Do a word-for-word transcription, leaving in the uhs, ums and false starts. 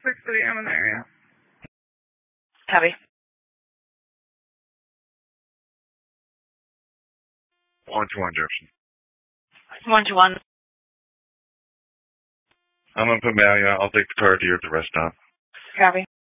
six City, I'm in the area. Copy. One to one, Jefferson. One to one. I'm gonna put Malia. I'll take the car to you at the rest stop. Copy.